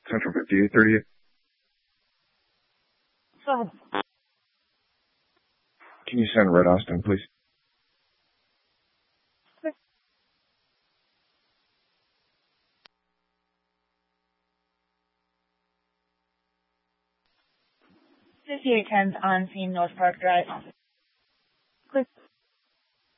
Central 5830. So, Can you send Red Austin, please? this here 10th on scene North Park Drive.